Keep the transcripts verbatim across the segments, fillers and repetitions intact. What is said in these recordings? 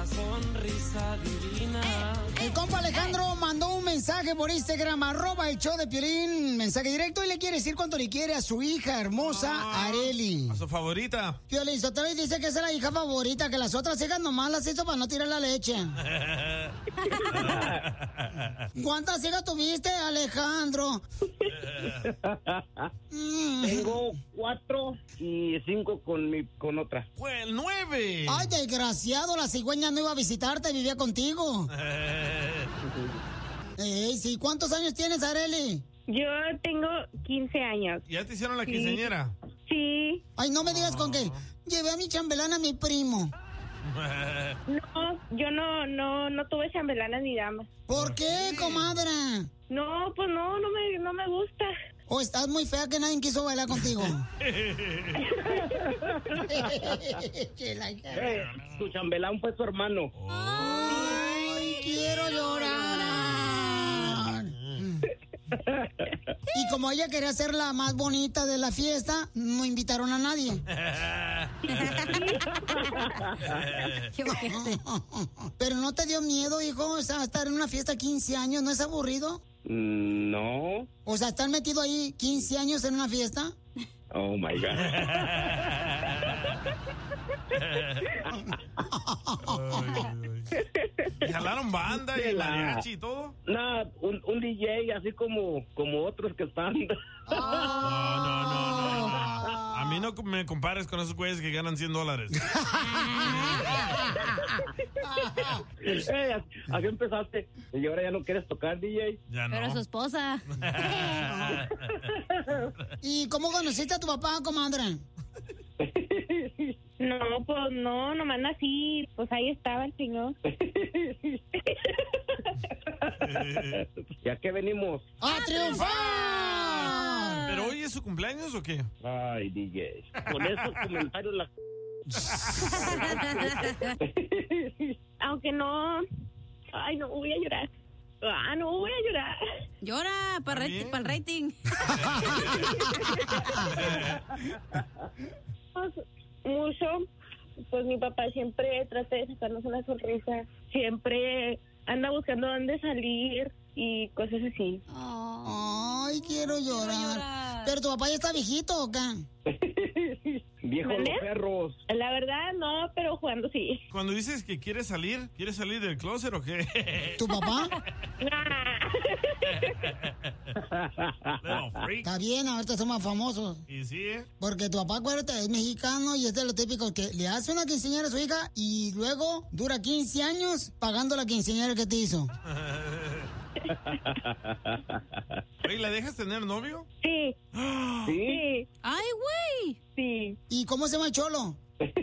esa sonrisa divina. El compa Alejandro mandó un mensaje por Instagram, arroba el show de Piolín, mensaje directo, y le quiere decir cuánto le quiere a su hija hermosa, ah, Areli. A su favorita. Piolín Sotelo dice que esa es la hija favorita, que las otras hijas nomás las hizo para no tirar la leche. ¿Cuántas hijas tuviste, Alejandro? Tengo cuatro y cinco con mi con otra. ¡Pues nueve! Ay, desgraciado, la cigüeña no iba a visitarte, vivía contigo. Ey, sí, ¿cuántos años tienes, Areli? Yo tengo quince años. ¿Ya te hicieron la Sí. quinceañera? Sí. Ay, no me digas con qué. Llevé a mi chambelán a mi primo. No, yo no, no, no tuve chambelanas ni damas. ¿Por qué, comadre? No, pues no, no me, no me gusta. ¿O estás muy fea que nadie quiso bailar contigo? Eh, tu chambelán fue su hermano. Ay, quiero llorar. Y como ella quería ser la más bonita de la fiesta, no invitaron a nadie. Pero no te dio miedo, hijo, o sea, estar en una fiesta quince años, ¿no es aburrido? No. O sea, ¿estar metido ahí quince años en una fiesta? Oh my God. ¿Y jalaron banda y mariachi y todo? No, un, un D J así como, como otros que están. No, no, no, no, no. A mí no me compares con esos güeyes que ganan cien dólares. eh, así empezaste. Y ahora ya no quieres tocar, D J. Ya no. Pero su esposa. ¿Y cómo conociste a tu papá, comadre? No, pues no, nomás nací, pues ahí estaba el señor. ¿Ya que venimos? ¡A triunfar! ¿Pero hoy es su cumpleaños o qué? Ay, D J. Con esos comentarios la... Aunque no, ay, no voy a llorar. Ah, no voy a llorar. Llora para el rating. Mucho, pues mi papá siempre trata de sacarnos una sonrisa, siempre anda buscando dónde salir y cosas así. Ay, quiero llorar. Quiero llorar. ¿Pero tu papá ya está viejito o qué? Viejos los ¿Vale? perros. La verdad no, pero jugando sí. Cuando dices que quieres salir, ¿quieres salir del closet o qué? ¿Tu papá? Little freak. Está bien, ahorita somos famosos. Y sí, ¿eh? Porque tu papá, acuérdate, es mexicano y es de lo típico que le hace una quinceañera a su hija y luego dura quince años pagando la quinceañera que te hizo. Oye, ¿la dejas tener novio? Sí. ¿Sí? ¡Ay, güey! Sí. ¿Y cómo se llama el cholo?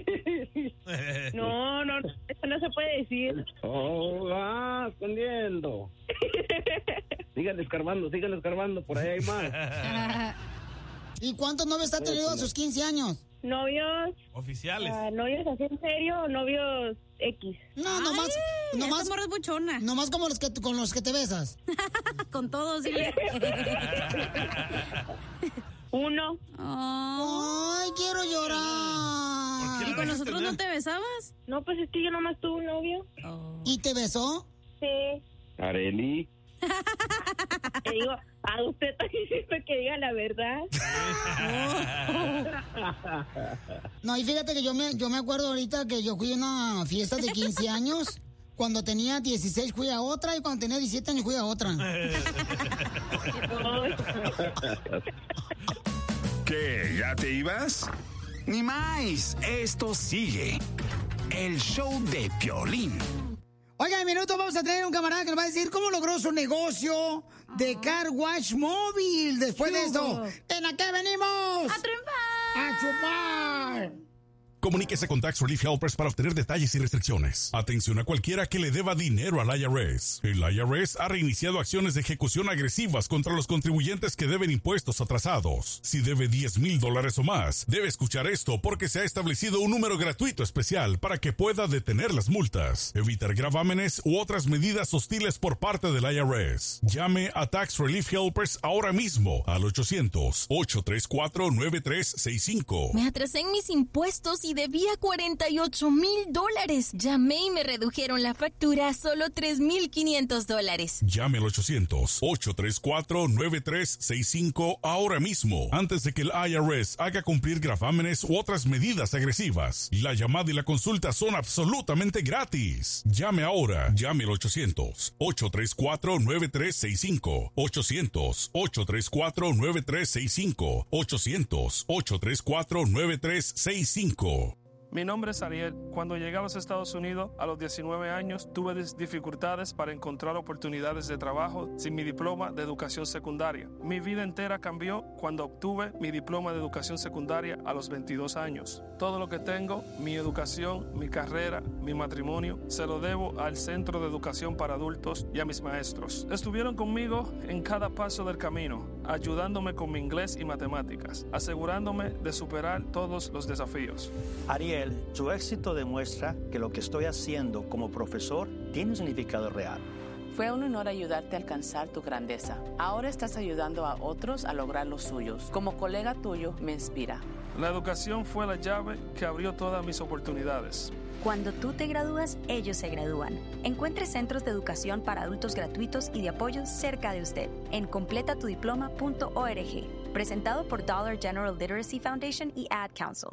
No, no, eso no se puede decir. Oh, ah, escondiendo. Sigan escarbando, sigan escarbando, por ahí hay más. ¿Y cuántos novios ha tenido a sus quince años? Novios, Oficiales. uh, novios así en serio, novios X. No, nomás, nomás, Esta morra es buchona. nomás como los que con los que te besas. Con todos, sí. Uno. Oh. Ay, quiero llorar. ¿Y con nosotros no te besabas? No, pues es que yo nomás tuve un novio. Oh. ¿Y te besó? Sí. Areli. Te digo, a usted también siempre que diga la verdad. No, y fíjate que yo me, yo me acuerdo ahorita que yo fui a una fiesta de quince años. Cuando tenía dieciséis fui a otra y cuando tenía diecisiete años fui a otra. ¿Qué? ¿Ya te ibas? Ni más, esto sigue. El show de Piolín. Oiga, en minuto vamos a tener un camarada que nos va a decir cómo logró su negocio de car wash móvil. Después de esto, ¿en a qué venimos? ¡A triunfar! ¡A chupar! Comuníquese con Tax Relief Helpers para obtener detalles y restricciones. Atención a cualquiera que le deba dinero al I R S. El I R S ha reiniciado acciones de ejecución agresivas contra los contribuyentes que deben impuestos atrasados. Si debe diez mil dólares o más, debe escuchar esto porque se ha establecido un número gratuito especial para que pueda detener las multas, evitar gravámenes u otras medidas hostiles por parte del I R S. Llame a Tax Relief Helpers ahora mismo al ochocientos, ocho tres cuatro, nueve tres seis cinco. Me atrasé en mis impuestos y y debía cuarenta y ocho mil dólares. Llamé y me redujeron la factura a solo tres mil quinientos dólares. Llame al ochocientos, ocho tres cuatro, nueve tres seis cinco ahora mismo, antes de que el I R S haga cumplir gravámenes u otras medidas agresivas. La llamada y la consulta son absolutamente gratis. Llame ahora. Llame al ochocientos, ocho tres cuatro, nueve tres seis cinco. ochocientos, ocho tres cuatro, nueve tres seis cinco. ochocientos, ocho tres cuatro, nueve tres seis cinco. Mi nombre es Ariel. Cuando llegué a los Estados Unidos a los diecinueve años, tuve dificultades para encontrar oportunidades de trabajo sin mi diploma de educación secundaria. Mi vida entera cambió cuando obtuve mi diploma de educación secundaria a los veintidós años. Todo lo que tengo, mi educación, mi carrera, mi matrimonio, se lo debo al Centro de Educación para Adultos y a mis maestros. Estuvieron conmigo en cada paso del camino, ayudándome con mi inglés y matemáticas, asegurándome de superar todos los desafíos. Ariel, tu éxito demuestra que lo que estoy haciendo como profesor tiene un significado real. Fue un honor ayudarte a alcanzar tu grandeza. Ahora estás ayudando a otros a lograr los suyos. Como colega tuyo, me inspira. La educación fue la llave que abrió todas mis oportunidades. Cuando tú te gradúas, ellos se gradúan. Encuentre centros de educación para adultos gratuitos y de apoyo cerca de usted en completa tu diploma punto org. Presentado por Dollar General Literacy Foundation y Ad Council.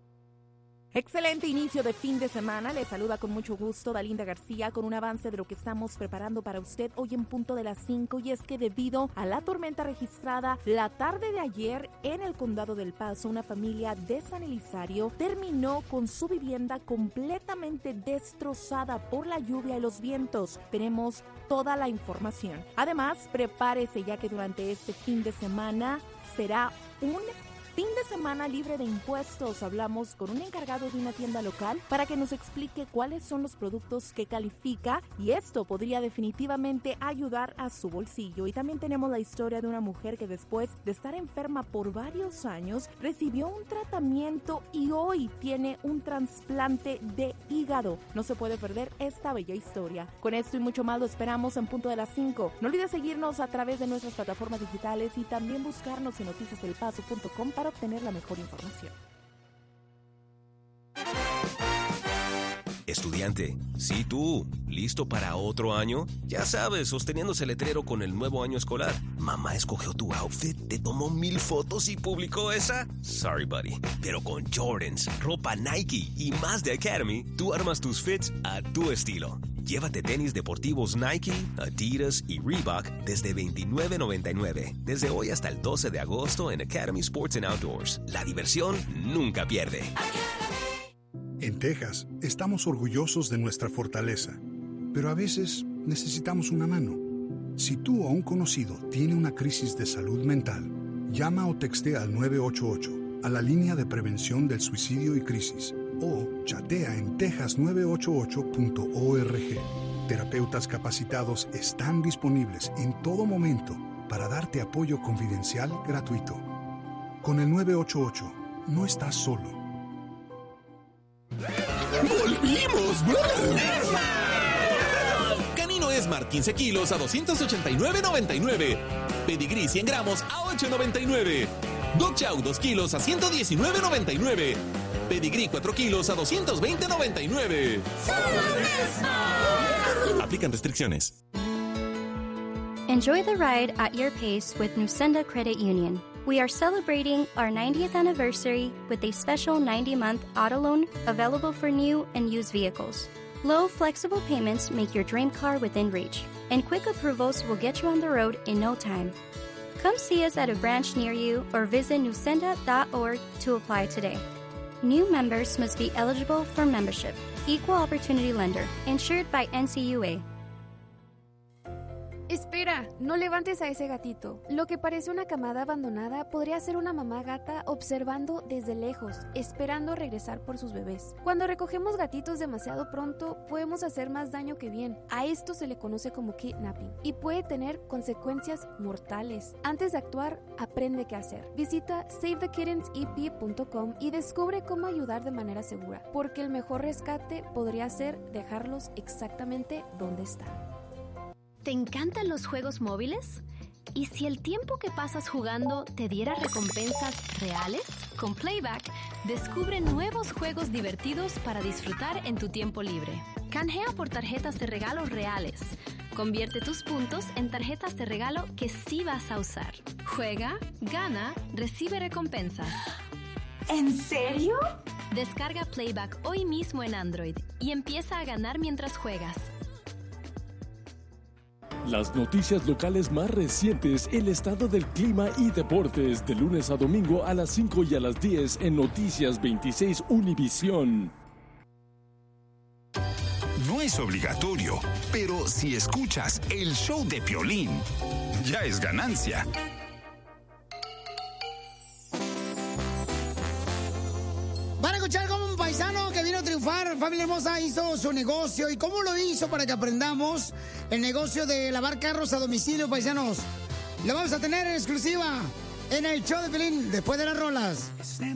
Excelente inicio de fin de semana. Les saluda con mucho gusto Dalinda García con un avance de lo que estamos preparando para usted hoy en punto de las cinco. Y es que debido a la tormenta registrada la tarde de ayer en el condado del Paso, una familia de San Elizario terminó con su vivienda completamente destrozada por la lluvia y los vientos. Tenemos toda la información. Además, prepárese ya que durante este fin de semana será un fin de semana libre de impuestos. Hablamos con un encargado de una tienda local para que nos explique cuáles son los productos que califica y esto podría definitivamente ayudar a su bolsillo. Y también tenemos la historia de una mujer que después de estar enferma por varios años recibió un tratamiento y hoy tiene un trasplante de hígado. No se puede perder esta bella historia. Con esto y mucho más lo esperamos en punto de las cinco. No olvides seguirnos a través de nuestras plataformas digitales y también buscarnos en noticias del paso punto com para obtener la mejor información. Estudiante, sí tú, ¿listo para otro año? Ya sabes, sosteniendo ese letrero con el nuevo año escolar. Mamá escogió tu outfit, te tomó mil fotos y publicó esa. Sorry, buddy. Pero con Jordans, ropa Nike y más de Academy, tú armas tus fits a tu estilo. Llévate tenis deportivos Nike, Adidas y Reebok desde veintinueve noventa y nueve. Desde hoy hasta el doce de agosto en Academy Sports and Outdoors. La diversión nunca pierde. En Texas, estamos orgullosos de nuestra fortaleza, pero a veces necesitamos una mano. Si tú o un conocido tiene una crisis de salud mental, llama o textea al nueve ocho ocho, a la línea de prevención del suicidio y crisis, o chatea en texas nueve ocho ocho punto org. Terapeutas capacitados están disponibles en todo momento para darte apoyo confidencial gratuito. Con el nueve ocho ocho, no estás solo. ¡Volvimos! Canino Esmart quince kilos a doscientos ochenta y nueve noventa y nueve. Pedigrí cien gramos a ocho noventa y nueve. Dog Chow dos kilos a ciento diecinueve noventa y nueve. Pedigrí cuatro kilos a doscientos veinte noventa y nueve. Aplican restricciones. Enjoy the ride at your pace with Nusenda Credit Union. We are celebrating our ninetieth anniversary with a special ninety-month auto loan available for new and used vehicles. Low, flexible payments make your dream car within reach, and quick approvals will get you on the road in no time. Come see us at a branch near you or visit nusenda dot org to apply today. New members must be eligible for membership. Equal Opportunity Lender, insured by N C U A. Espera, no levantes a ese gatito. Lo que parece una camada abandonada podría ser una mamá gata observando desde lejos, esperando regresar por sus bebés. Cuando recogemos gatitos demasiado pronto, podemos hacer más daño que bien. A esto se le conoce como kidnapping y puede tener consecuencias mortales. Antes de actuar, aprende qué hacer. Visita save the kittens e p punto com y descubre cómo ayudar de manera segura, porque el mejor rescate podría ser dejarlos exactamente donde están. ¿Te encantan los juegos móviles? ¿Y si el tiempo que pasas jugando te diera recompensas reales? Con Playback, descubre nuevos juegos divertidos para disfrutar en tu tiempo libre. Canjea por tarjetas de regalo reales. Convierte tus puntos en tarjetas de regalo que sí vas a usar. Juega, gana, recibe recompensas. ¿En serio? Descarga Playback hoy mismo en Android y empieza a ganar mientras juegas. Las noticias locales más recientes, el estado del clima y deportes, de lunes a domingo a las cinco y a las diez en Noticias veintiséis Univisión. No es obligatorio, pero si escuchas el show de Piolín, ya es ganancia. Van a escuchar cómo un paisano que vino a triunfar, familia hermosa, hizo su negocio y cómo lo hizo para que aprendamos el negocio de lavar carros a domicilio, paisanos. Lo vamos a tener en exclusiva en el show de Piolín después de las rolas.